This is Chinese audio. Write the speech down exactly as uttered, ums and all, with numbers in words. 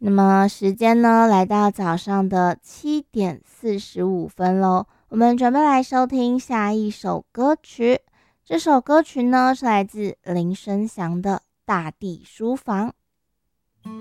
那么时间呢，来到早上的七点四十五分喽，我们准备来收听下一首歌曲。这首歌曲呢，是来自林生祥的《大地书房》。